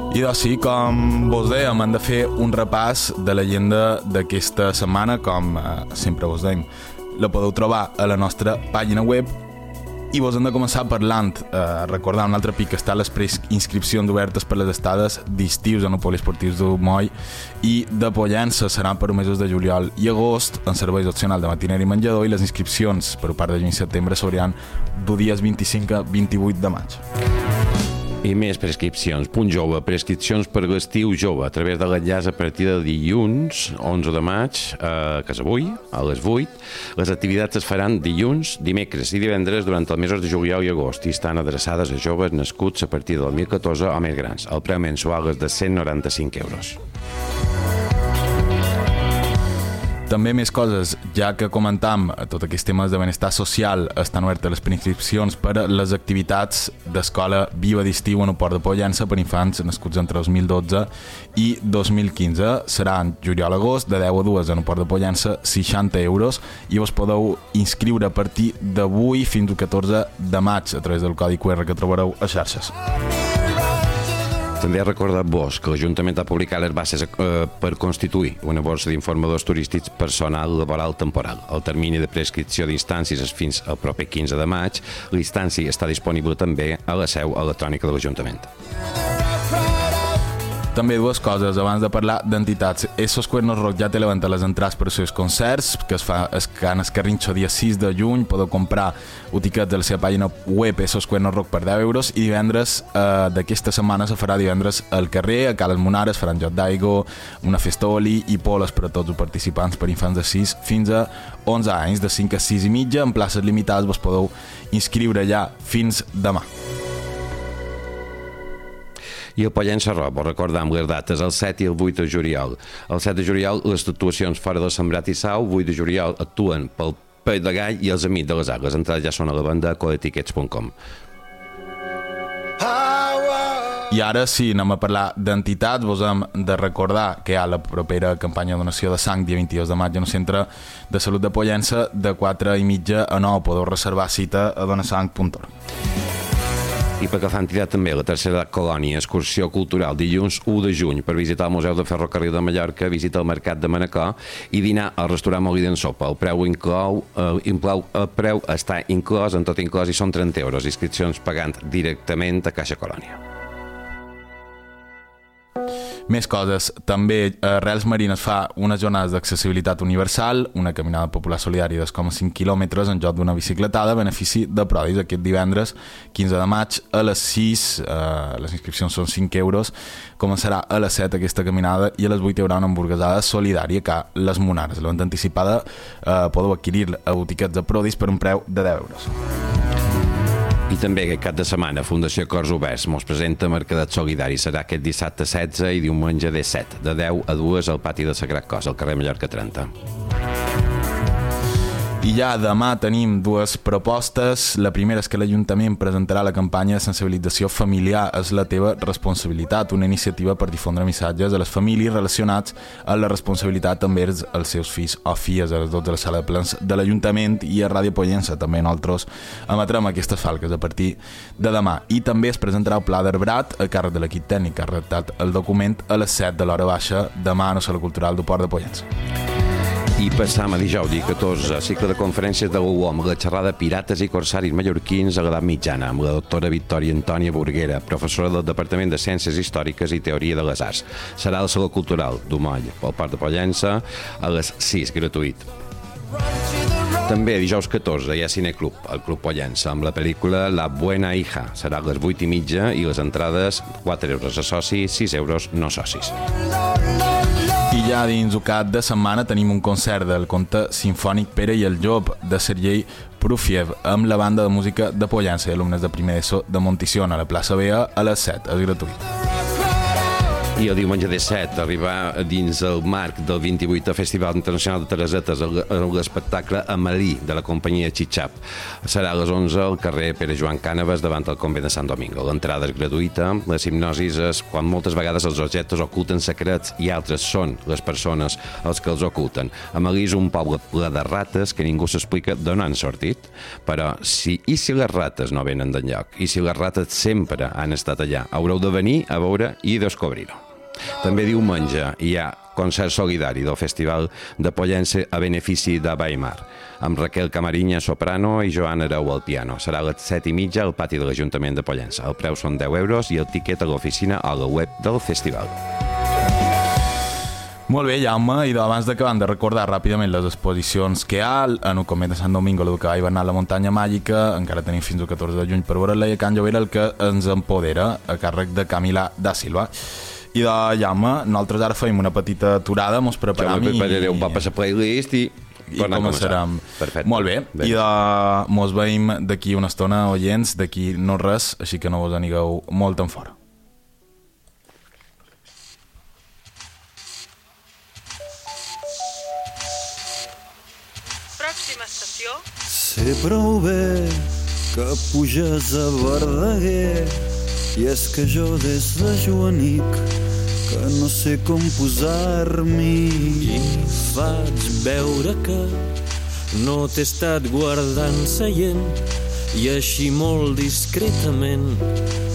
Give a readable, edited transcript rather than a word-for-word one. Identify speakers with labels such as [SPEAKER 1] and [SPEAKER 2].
[SPEAKER 1] I doncs sí, com vos dèiem, hem de fer un repàs de l'agenda d'aquesta setmana, com sempre vos dèiem. La podeu trobar a la nostra pàgina web i vos hem de començar parlant, recordar un altre pic que està les preinscripcions obertes per les estades d'estius en el poliesportius del Moll i de Pollença seran per mesos de juliol i agost en serveis opcionals de matinera i menjador, i les inscripcions per part de juny i setembre s'obriran de dies 25 a 28 de maig.
[SPEAKER 2] I més prescripcions. Punt Jove, prescripcions per l'estiu jove, a través de l'enllaç a partir de dilluns, 11 de maig, que és avui, a les 8. Les activitats es faran dilluns, dimecres i divendres durant els mesos de juliol i agost i estan adreçades a joves nascuts a partir del 2014 o més grans. El preu mensual és de 195 euros.
[SPEAKER 1] També més coses, ja que comentam tot aquests temes de benestar social, estan obertes les preinscripcions per a les activitats d'escola viva d'estiu en el Port de Pollença per infants nascuts entre 2012 i 2015. Serà en juliol-agost, de 10 a 2 en el Port de Pollença, 60 euros, i vos podeu inscriure a partir d'avui fins al 14 de maig a través del codi QR que trobareu a xarxes.
[SPEAKER 2] També recordar-vos que l'Ajuntament ha publicat les bases per constituir una borsa d'informadors turístics personal laboral temporal. El termini de prescripció d'instàncies és fins al proper 15 de maig. L'instància està disponible també a la seu electrònica de l'Ajuntament.
[SPEAKER 1] També dues coses, abans de parlar d'entitats. Esos Cuernos Rock ja té levantat les entrades per als seus concerts, que es fa en Escarrinxo dia 6 de juny. Podeu comprar tiquets de la seva pàgina web Esos Cuernos Rock per 10 euros, i divendres d'aquesta setmana se farà divendres al carrer, a Cales Monares, faran joc d'aigua, una festoli i poles per a tots els participants per infants de 6 fins a 11 anys, de 5 a 6 i mitja, en places limitades. Vos podeu inscriure ja fins demà.
[SPEAKER 2] I el Pollença Rock, vos recordam les dates, el 7 i el 8 de juliol. El 7 de juliol, les actuacions fora del Sembrat i Sau, 8 de juliol actuen pel Pell de Gall i els Amics de les Arts. Les entrades ja són a la venda a coletiquets.com.
[SPEAKER 1] I ara sí, anem a parlar d'entitats. Vos hem de recordar que hi ha la propera campanya de donació de sang dia 22 de maig en el Centre de Salut de Pollença de 4 i mitja a 9. Podeu reservar cita a donasang.org.
[SPEAKER 2] I pel que fa a entitat també, la tercera colònia, excursió cultural, dilluns 1 de juny per visitar el Museu de Ferrocarril de Mallorca, visita el Mercat de Manacor i dinar al restaurant Molí d'en Sopa. El preu està inclòs, en tot inclòs, i són 30 euros. Inscripcions pagant directament a Caixa Colònia.
[SPEAKER 1] Més coses, també Arrels Marines fa unes jornades d'accessibilitat universal, una caminada popular solidària de 2,5 quilòmetres en joc d'una bicicletada a benefici de Prodis aquest divendres 15 de maig a les 6. Les inscripcions són 5 euros. Començarà a les 7 aquesta caminada i a les 8 hi haurà una hamburguesada solidària que les Monares. La venda anticipada podeu adquirir a botiquets de Prodis per un preu de 10 euros.
[SPEAKER 2] I també aquest cap de setmana, Fundació Cors Oberts mos presenta Mercadet Solidari. Serà aquest dissabte 16 i diumenge 17, de 10 a 2 al pati de Sagrat Cos, al carrer Mallorca 30.
[SPEAKER 1] I ja demà tenim dues propostes. La primera és que l'Ajuntament presentarà la campanya de sensibilització familiar és la teva responsabilitat, una iniciativa per difondre missatges a les famílies relacionats amb la responsabilitat envers els seus fills o filles, a les 12 de la sala de plens de l'Ajuntament i a Ràdio Pollença. També nosaltres emetrem aquestes falques a partir de demà. I també es presentarà el Pla d'Arbrat a càrrec de l'equip tècnic que ha redactat el document a les 7 de l'hora baixa demà a la Sala Cultural del Port de Pollença.
[SPEAKER 2] I passam a dijous, dia 14, cicle de conferències de l'UOM, la xerrada Pirates i Corsaris mallorquins a l'edat mitjana, amb la doctora Victòria Antònia Burguera, professora del Departament de Ciències Històriques i Teoria de les Arts. Serà al Saló Cultural d'Umoll, pel Parc de Pollença, a les 6, gratuït. També dijous 14 hi ha Cineclub, al Club Pollença, amb la pel·lícula La Buena Hija. Serà a les 8 i mitja i les entrades 4 euros a soci, 6 euros no socis.
[SPEAKER 1] I ja dins el cap de setmana tenim un concert del conte sinfònic Pere i el Llop de Sergei Prufiev amb la banda de música de Pollença i alumnes de primer d'ESO de Monticiona a la plaça Vea a les 7. És gratuït.
[SPEAKER 2] I el diumenge 17 arribar dins el marc del 28è Festival Internacional de Teresetes l'espectacle Amalí de la companyia Xitxap. Serà a les 11 al carrer Pere Joan Cànovas davant el convent de Sant Domingo. L'entrada és gratuïta. Les hipnosis és quan moltes vegades els objectes oculten secrets i altres són les persones els que els oculten. Amalí és un poble ple de rates que ningú s'explica d'on han sortit, però si les rates no venen d'enlloc i si les rates sempre han estat allà, haureu de venir a veure i descobrir-ho. També diumenge hi ha concert solidari del Festival de Pollença a benefici de Weimar, amb Raquel Camarinya, soprano, i Joan Arau al piano. Serà a les 7:30 al pati de l'Ajuntament de Pollença. El preu són 10 euros i el tiquet a l'oficina o a la web del festival.
[SPEAKER 1] Molt bé, Jaume, i abans d'acabar de recordar ràpidament les exposicions que hi ha en el convent de Sant Domingo, el que va hivernal la muntanya màgica, encara tenim fins al 14 de juny per veure-la, i a Can Llobera el que ens empodera, a càrrec de Camila da Silva. I de Jaume, nosaltres ara feim una petita aturada, mos preparam
[SPEAKER 2] i... prepararé un poc per la playlist i
[SPEAKER 1] començarem.
[SPEAKER 2] Perfecte.
[SPEAKER 1] Molt bé, i mos veiem d'aquí una estona, oients, d'aquí no res, així que no vos anigueu molt en fora.
[SPEAKER 3] Pròxima estació.
[SPEAKER 4] Sé prou bé que puges a Verdaguer i és que jo des de Joanic que no sé com posar-m'hi
[SPEAKER 5] i faig veure que no t'he estat guardant seient i així molt discretament